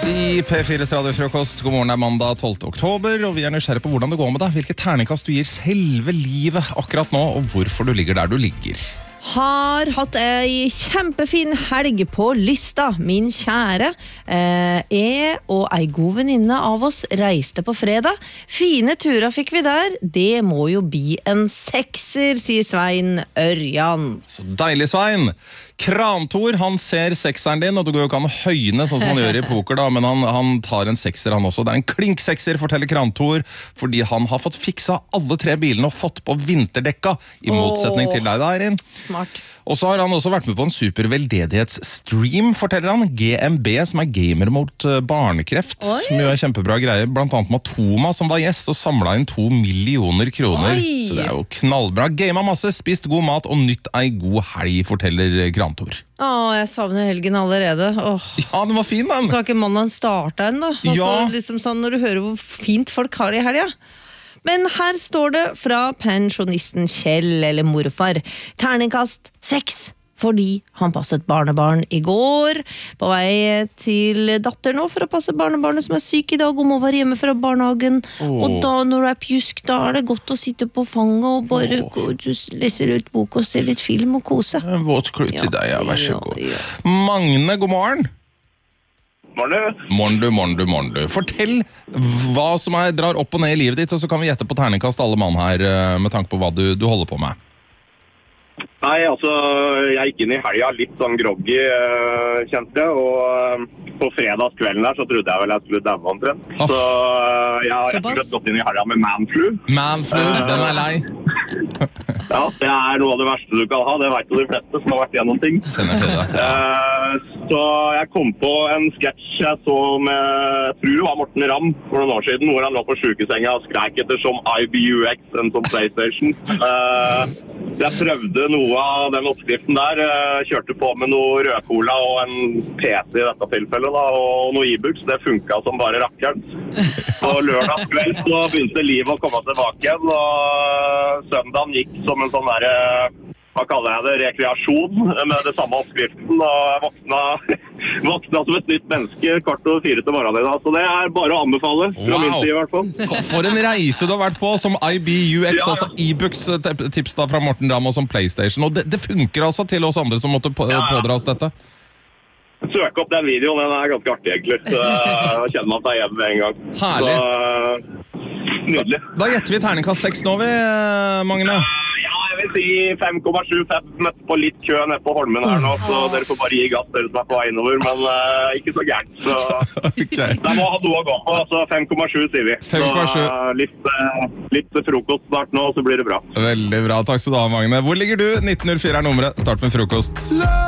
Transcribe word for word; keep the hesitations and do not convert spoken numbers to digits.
I P fires radiofrokost, god morgen, det er mandag tolvte oktober, og vi er nysgjerrig på hvordan det går med deg. Hvilke terningkast du gir selve livet akkurat nå, og hvorfor du ligger der du ligger. Har hatt ei kjempefin helg på lista, min kjære. Eh, jeg og ei god venninne av oss reiste på fredag. Fine turer fikk vi der. Det må jo bli en sekser, sier Svein Ørjan. Så deilig, Svein. Krantor, han ser sekseren din, og du går jo ikke an å høyne sånn som han gjør i poker da, men han, han tar en sekser han også. Det er en klink sekser, forteller Krantor, fordi han har fått fiksa alle tre bilene og fått på vinterdekka, i motsetning til deg da, Erin. Smart. Og så har han også vært med på en super veldedighetsstream, forteller han. G M B, som er gamer mot barnekreft, Oi. Som jo er kjempebra greie. Blant annet Matoma, som var gjest, og samlet inn to millioner kroner. Oi. Så det er jo knallbra. Gamet masse, spist god mat og nytt ei god helg, forteller Krantor. Åh, jeg savner helgen allerede. Åh. Ja, den var fin, den. Så har ikke mannen startet enda. Altså, ja. liksom sånn, når du hører hvor fint folk har det i helga. Men her står det fra pensjonisten Kjell, eller morfar. Terningkast seks, fordi han passet barnebarn i går. På vei til datter nå for å passe barnebarnet som er syk i dag, og må være hjemme fra barnehagen. Oh. Og da når du er pjusk, da er det godt å sitte på fanget og bare oh. lese ut bok og se litt film og kose. En våt klut til deg, ja, vær så god. Ja, ja. Magne, god morgen. Morgen. Morgen du, morgen du, morgen du. Fortell hva som er, drar opp og ned i livet ditt, og så kan vi gjette på terningkast alle mann her, med tanke på hva du, du holder på med. Nei, altså, jeg gikk inn i helga litt sånn groggy, kjente jeg, og på fredagskvelden der så trodde jeg vel jeg skulle dæve omtrent. Oh. Så jeg har rett og slett gått inn i helga med manflu. Manflu, uh, den er lei. Ja, det er noe av det verste du kan ha, det vet jo de fleste som har vært gjennom ting. Kjenner til det. Uh, så jeg kom på en sketsj jeg så med, jeg tror det var Morten Ramm for noen år siden, hvor han lå på sykesenga og skrek etter som I B U X, en som PlayStation. Uh, jeg prøvde noe av den oppskriften der, uh, kjørte på med noe rødcola og en P C i dette tilfellet, da, og noe e-books, det funket som bare rakkeren. Og lørdagskveld så begynte livet å komme tilbake igjen, og søndagen gikk som en sånn der, hva kaller jeg det, rekreasjon med det samme oppskriften, og jeg våkna, våkna som et nytt menneske kvart og fire til morgenen i dag, så det er bare å anbefale, fra wow. min side i hvert fall. For, for en reise du har vært på, som I B U X, ja. Altså e-books tips da fra Morten Ramm og som PlayStation, og det, det funker altså til oss andre som måtte på, ja. pådra oss dette. Søk opp den videoen, den er ganske artig egentlig, så jeg kjenner meg at jeg er hjemme med en gang. Herlig. Så, nydelig. Da gjetter vi terningkast seks nå, vi, Magne. Ja, jeg vil si fem komma sju, fem møtte på litt kø nede på Holmen her nå, så dere får bare gi gass, dere som er på vei innover, men uh, ikke så gærent. Så okay. Det må ha noe å gå på, så fem komma sju sier vi. fem komma sju. Så litt, uh, litt frokost snart nå, så blir det bra. Veldig bra, takk skal du ha, Magne. Hvor ligger du? nitten null fire er nummeret, start med frokost.